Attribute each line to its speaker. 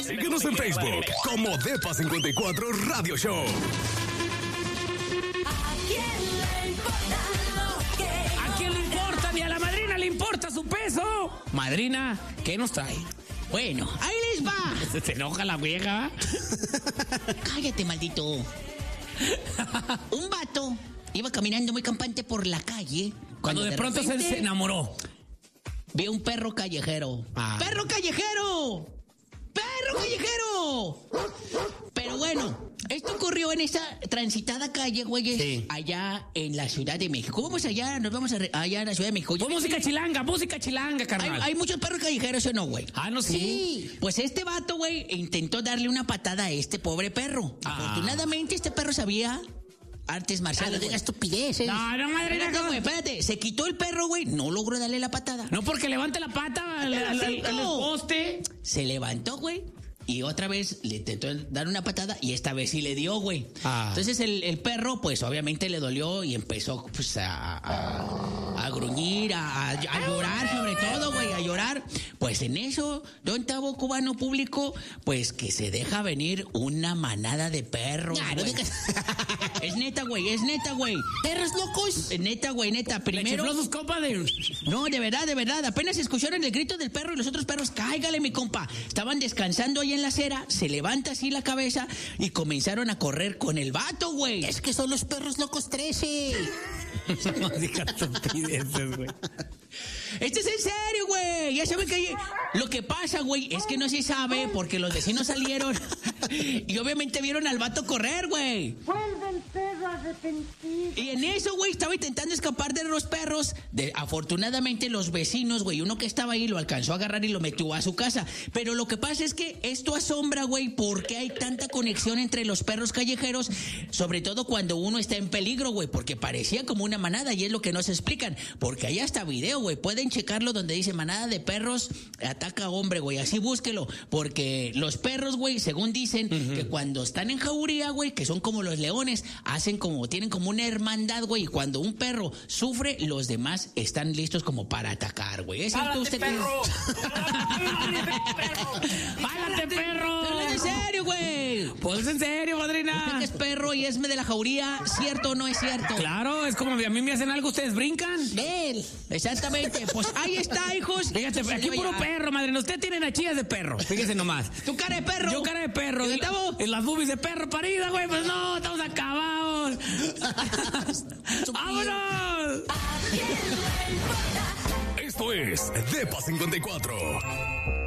Speaker 1: Síguenos en Facebook como Depa54 Radio Show.
Speaker 2: ¿A quién le importa? Ni a la madrina le importa su peso. Madrina, ¿qué nos trae?
Speaker 3: Bueno, ahí les va.
Speaker 2: Se enoja la vieja.
Speaker 3: Cállate, maldito. Un vato iba caminando muy campante por la calle.
Speaker 2: Cuando de pronto se enamoró.
Speaker 3: Ve un perro callejero. ¡Perro callejero! ¡Perro callejero! Pero bueno, esto ocurrió en esa transitada calle, güeyes,
Speaker 2: Sí.
Speaker 3: allá en la Ciudad de México. Vamos allá, nos vamos allá a la Ciudad de México.
Speaker 2: Pues música chilanga, carnal.
Speaker 3: Hay muchos perros callejeros, ¿o no, güey?
Speaker 2: Ah, no, sí.
Speaker 3: Pues este vato, güey, intentó darle una patada a este pobre perro. Afortunadamente, este perro sabía artes marciales.
Speaker 4: No digas estupideces.
Speaker 2: No, madrina.
Speaker 3: Espérate, güey, espérate. Se quitó el perro, güey. No logró darle la patada.
Speaker 2: No porque levante la pata al poste.
Speaker 3: Se levantó, güey. Y otra vez le intentó dar una patada y esta vez sí le dio, güey. Entonces el perro, pues obviamente le dolió y empezó pues a gruñir, a llorar sobre todo, güey, a llorar. Pues en eso, don Tavo Cubano Público, pues que se deja venir una manada de perros.
Speaker 4: Ya, no
Speaker 3: güey.
Speaker 4: digas-
Speaker 3: Es neta, güey, es neta, güey.
Speaker 4: Perros locos.
Speaker 3: Neta, güey, neta.
Speaker 2: Le
Speaker 3: Primero...
Speaker 2: chifló sus copas de...
Speaker 3: No, de verdad. Apenas escucharon el grito del perro y los otros perros, cáigale, mi compa. Estaban descansando ahí en la acera, se levanta así la cabeza y comenzaron a correr con el vato, güey.
Speaker 4: Es que son los perros locos 13.
Speaker 2: No digas estupideces, güey.
Speaker 3: Esto es en serio, güey. Ya saben que lo que pasa, güey, es que no se sabe porque los vecinos salieron y obviamente vieron al vato correr, güey.
Speaker 5: Vuelve el perro arrepentido.
Speaker 3: Y en eso, güey, estaba intentando escapar de los perros. Afortunadamente, los vecinos, güey, uno que estaba ahí lo alcanzó a agarrar y lo metió a su casa. Pero lo que pasa es que esto asombra, güey, porque hay tanta conexión entre los perros callejeros, sobre todo cuando uno está en peligro, güey, porque parecía como una manada y es lo que no se explican. Porque allá está video, güey, pueden checarlo donde dice manada de perros ataca a hombre, güey, así búsquelo. Porque los perros, güey, según dicen, que cuando están en jauría, güey, que son como los leones, tienen como una hermandad, güey, y cuando un perro sufre, los demás están listos como para atacar, güey. ¿Es cierto usted?
Speaker 2: perro! ¡Pálate, perro!
Speaker 3: Pero es en serio, güey.
Speaker 2: Pues es en serio,
Speaker 3: Usted
Speaker 2: madrina.
Speaker 3: que es perro y es de la jauría, ¿cierto o no es cierto?
Speaker 2: Claro, es como a mí me hacen algo, ustedes brincan.
Speaker 3: Él. Exactamente. Pues ahí está, hijos.
Speaker 2: Fíjate, aquí puro perro, madrina. Usted tiene nachillas de perro. Fíjese nomás.
Speaker 3: Tu cara de perro.
Speaker 2: Yo cara de perro.
Speaker 3: ¿Y el Tavo?
Speaker 2: En las boobies de perro parida, güey. Pues no, estamos acabados. ¡Vámonos!
Speaker 1: Esto es Depa54.